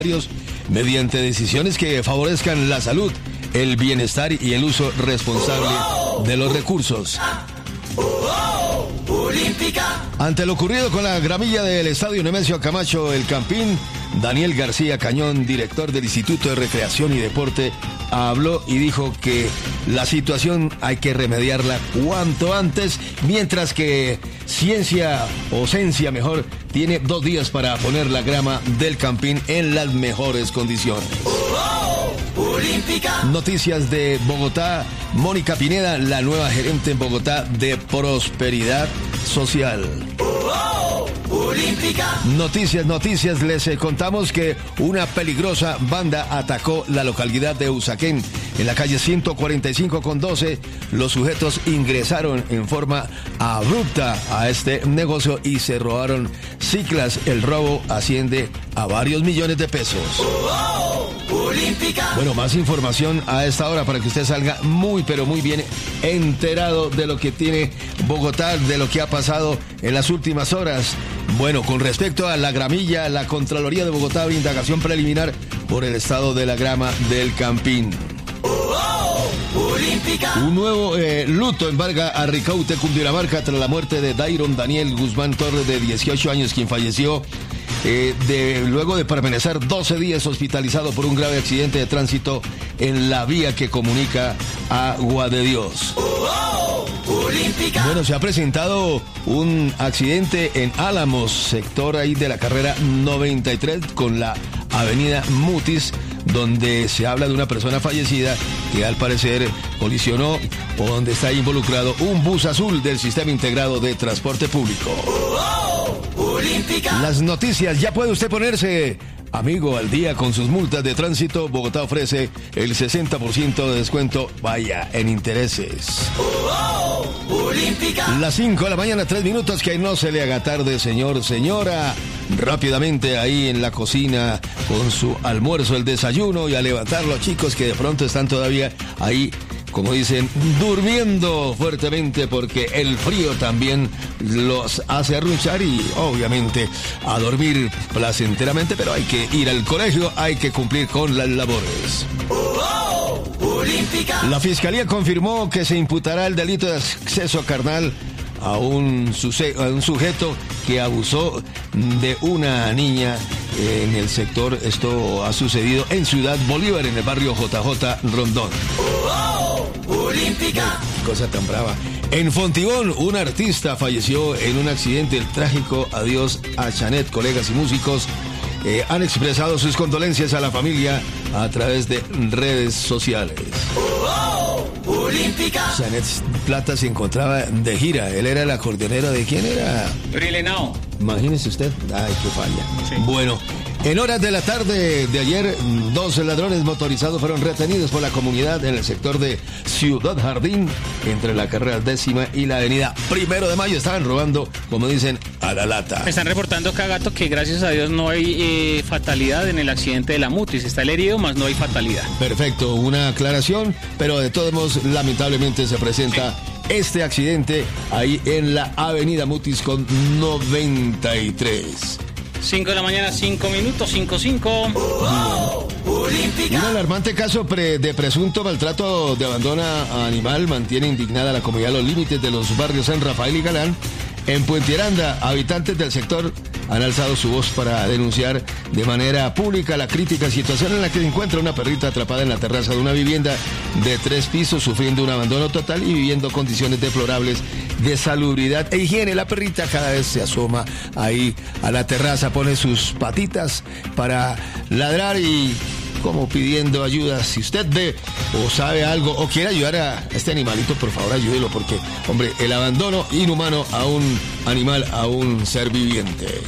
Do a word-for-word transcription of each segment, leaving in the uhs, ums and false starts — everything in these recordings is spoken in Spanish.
mediante decisiones que favorezcan la salud, el bienestar y el uso responsable de los recursos. Ante lo ocurrido con la gramilla del estadio Nemesio Camacho El Campín, Daniel García Cañón, director del Instituto de Recreación y Deporte, habló y dijo que la situación hay que remediarla cuanto antes, mientras que Ciencia o Cencia mejor tiene dos días para poner la grama del Campín en las mejores condiciones. Noticias de Bogotá. Mónica Pineda, la nueva gerente en Bogotá de Prosperidad Social. Noticias, noticias, les contamos que una peligrosa banda atacó la localidad de Usaquén. En la calle ciento cuarenta y cinco con doce, los sujetos ingresaron en forma abrupta a este negocio y se robaron ciclas. El robo asciende a varios millones de pesos. Bueno, más información a esta hora para que usted salga muy, pero muy bien enterado de lo que tiene Bogotá, de lo que ha pasado en las últimas horas. Bueno, con respecto a la gramilla, la Contraloría de Bogotá abre indagación preliminar por el estado de la grama del Campín. Un nuevo eh, luto embarga a Ricaute, Cundinamarca, tras la muerte de Dairon Daniel Guzmán Torres, de dieciocho años, quien falleció eh, de, luego de permanecer doce días hospitalizado por un grave accidente de tránsito en la vía que comunica a Agua de Dios. Bueno, se ha presentado un accidente en Álamos, sector ahí de la carrera noventa y tres con la avenida Mutis, donde se habla de una persona fallecida que al parecer colisionó o donde está involucrado un bus azul del Sistema Integrado de Transporte Público. Las noticias, ya puede usted ponerse amigo al día con sus multas de tránsito. Bogotá ofrece el sesenta por ciento de descuento, vaya, en intereses. Las cinco de la mañana, tres minutos, que no se le haga tarde, señor, señora. Rápidamente ahí en la cocina con su almuerzo, el desayuno, y a levantar los chicos que de pronto están todavía ahí, como dicen, durmiendo fuertemente, porque el frío también los hace arrunchar y obviamente a dormir placenteramente, pero hay que ir al colegio, hay que cumplir con las labores. La Fiscalía confirmó que se imputará el delito de acceso carnal a un, suje- a un sujeto que abusó de una niña en el sector. Esto ha sucedido en Ciudad Bolívar, en el barrio J J Rondón. Qué cosa tan brava. En Fontibón, un artista falleció en un accidente. El trágico adiós a Chanet. Colegas y músicos eh, han expresado sus condolencias a la familia a través de redes sociales. Chanet Plata se encontraba de gira. Él era el acordeonero de ¿quién era? Rilenao. Imagínese usted. Ay, qué falla. Sí. Bueno, en horas de la tarde de ayer, dos ladrones motorizados fueron retenidos por la comunidad en el sector de Ciudad Jardín, entre la carrera décima y la avenida Primero de Mayo. Estaban robando, como dicen, a la lata. Me están reportando, Cagato, que gracias a Dios no hay eh, fatalidad en el accidente de la Mutis. Está el herido, más no hay fatalidad. Perfecto, una aclaración, pero de todos modos, lamentablemente se presenta sí. este accidente ahí en la avenida Mutis con noventa y tres. cinco de la mañana, cinco minutos, cinco cinco. Un alarmante caso pre de presunto maltrato de abandono animal mantiene indignada la comunidad a los límites de los barrios San Rafael y Galán. En Puente Aranda, habitantes del sector han alzado su voz para denunciar de manera pública la crítica situación en la que se encuentra una perrita atrapada en la terraza de una vivienda de tres pisos, sufriendo un abandono total y viviendo condiciones deplorables de salubridad e higiene. La perrita cada vez se asoma ahí a la terraza, pone sus patitas para ladrar y como pidiendo ayuda. Si usted ve o sabe algo o quiere ayudar a este animalito, por favor ayúdelo, porque, hombre, el abandono inhumano a un animal, a un ser viviente.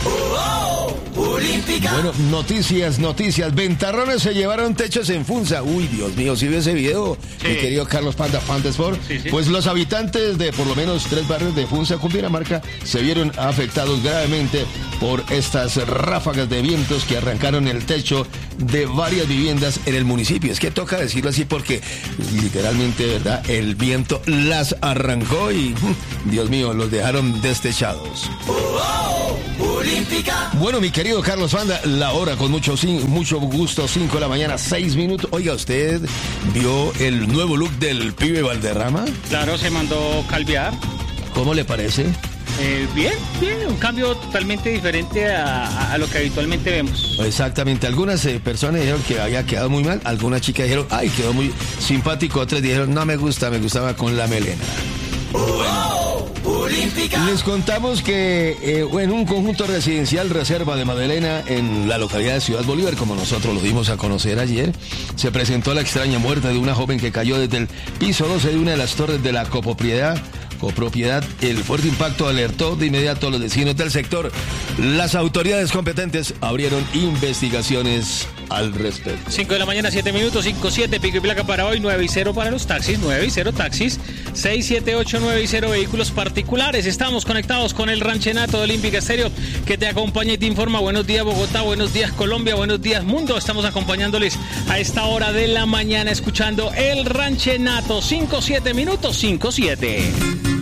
Bueno, noticias, noticias. Ventarrones se llevaron techos en Funza. Uy, Dios mío, si ve ese video, sí. Mi querido Carlos Panda Fantesport. Sí, sí. Pues los habitantes de por lo menos tres barrios de Funza, Cundinamarca, se vieron afectados gravemente por estas ráfagas de vientos que arrancaron el techo de varias viviendas en el municipio. Es que toca decirlo así porque literalmente, ¿verdad? El viento las arrancó y, Dios mío, los dejaron destechados. Olímpica. Bueno, mi querido Carlos Banda, la hora con mucho, mucho gusto, cinco de la mañana, seis minutos. Oiga, ¿usted vio el nuevo look del pibe Valderrama? Claro, se mandó calviar. ¿Cómo le parece? Eh, bien, bien, un cambio totalmente diferente a, a lo que habitualmente vemos. Exactamente, algunas eh, personas dijeron que había quedado muy mal, algunas chicas dijeron, ay, quedó muy simpático, otras dijeron, no me gusta, me gustaba con la melena. Oh, Olímpica. Les contamos que eh, en un conjunto residencial Reserva de Magdalena en la localidad de Ciudad Bolívar, como nosotros lo dimos a conocer ayer, se presentó la extraña muerte de una joven que cayó desde el piso doce de una de las torres de la copropiedad. copropiedad. El fuerte impacto alertó de inmediato a los vecinos del sector. Las autoridades competentes abrieron investigaciones al respecto. cinco de la mañana, siete minutos, cinco siete, pico y placa para hoy, nueve y cero para los taxis, nueve y cero taxis, seis siete ocho nueve y cero vehículos particulares. Estamos conectados con el Ranchenato de Olímpica Estéreo, que te acompaña y te informa. Buenos días Bogotá, buenos días Colombia, buenos días mundo. Estamos acompañándoles a esta hora de la mañana escuchando el Ranchenato. cinco siete minutos, cinco siete.